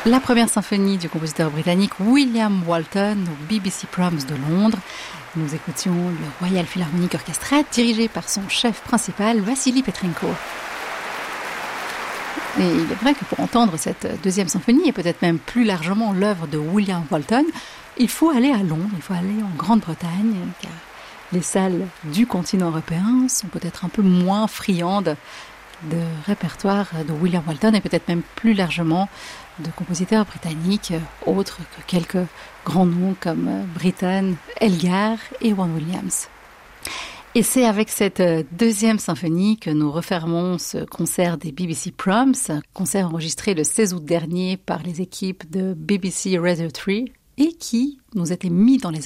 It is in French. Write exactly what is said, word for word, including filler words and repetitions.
La première symphonie du compositeur britannique William Walton au B B C Proms de Londres. Nous écoutions le Royal Philharmonic Orchestra dirigé par son chef principal Vassili Petrenko. Et il est vrai que pour entendre cette deuxième symphonie, et peut-être même plus largement l'œuvre de William Walton, il faut aller à Londres, il faut aller en Grande-Bretagne, car les salles du continent européen sont peut-être un peu moins friandes de répertoire de William Walton et peut-être même plus largement de compositeurs britanniques autres que quelques grands noms comme Britten, Elgar et Vaughan Williams. Et c'est avec cette deuxième symphonie que nous refermons ce concert des B B C Proms, un concert enregistré le seize août dernier par les équipes de B B C Radio trois et qui nous était mis dans les